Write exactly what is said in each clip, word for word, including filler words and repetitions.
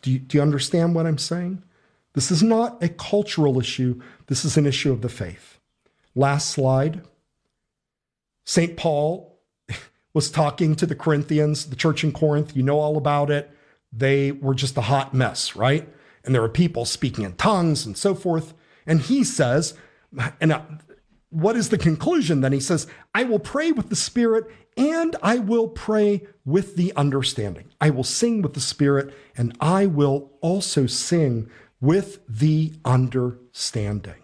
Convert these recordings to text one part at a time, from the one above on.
Do you, do you understand what I'm saying? This is not a cultural issue. This is an issue of the faith. Last slide. Saint Paul was talking to the Corinthians, the church in Corinth. You know all about it. They were just a hot mess, right? And there were people speaking in tongues and so forth. And he says, and uh, what is the conclusion then? He says, I will pray with the Spirit and I will pray with the understanding. I will sing with the Spirit and I will also sing with the understanding.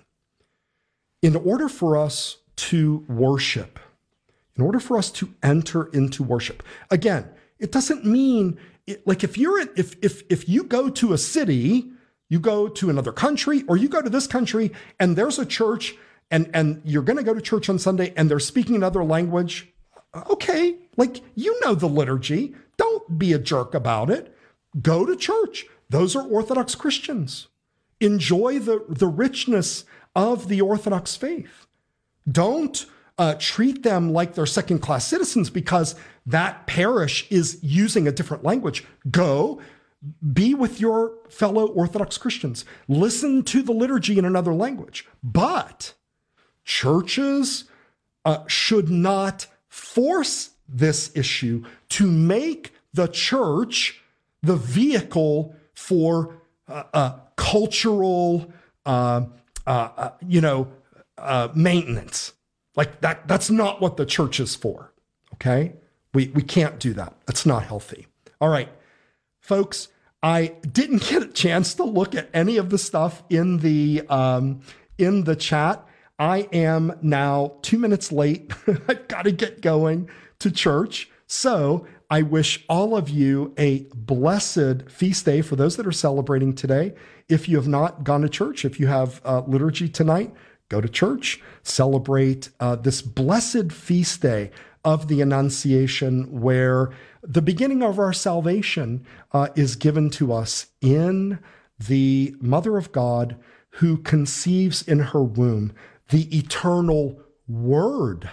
In order for us to worship, in order for us to enter into worship, again, it doesn't mean it, like if you're in, if if if you go to a city, you go to another country, or you go to this country and there's a church and and you're going to go to church on Sunday and they're speaking another language. Okay, like you know the liturgy. Don't be a jerk about it. Go to church. Those are Orthodox Christians. Enjoy the, the richness of the Orthodox faith. Don't uh, treat them like they're second-class citizens because that parish is using a different language. Go be with your fellow Orthodox Christians. Listen to the liturgy in another language. But churches uh, should not force this issue to make the church the vehicle for uh, uh, cultural, uh, uh, uh, you know, uh, maintenance. Like that, that's not what the church is for, okay? We, we can't do that. That's not healthy. All right, folks, I didn't get a chance to look at any of the stuff in the, um, in the chat. I am now two minutes late. I've got to get going to church. So I wish all of you a blessed feast day for those that are celebrating today. If you have not gone to church, if you have uh, liturgy tonight, go to church, celebrate uh, this blessed feast day of the Annunciation, where the beginning of our salvation uh, is given to us in the Mother of God, who conceives in her womb the eternal Word,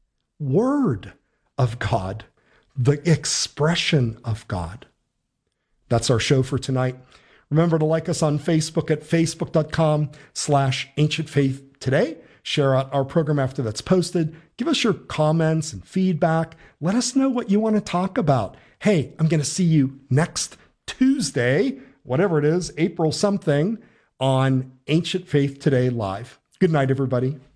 Word of God, the expression of God. That's our show for tonight. Remember to like us on Facebook at facebook.com slash ancient faith today. Share out our program after that's posted. Give us your comments and feedback. Let us know what you want to talk about. Hey, I'm going to see you next Tuesday, whatever it is, April something, on Ancient Faith Today Live. Good night, everybody.